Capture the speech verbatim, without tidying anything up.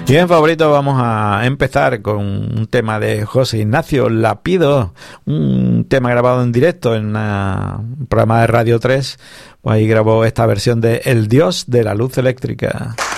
Y en favorito vamos a empezar con un tema de José Ignacio Lapido, un tema grabado en directo en una, un programa de Radio tres. Pues ahí grabó esta versión de El Dios de la Luz Eléctrica.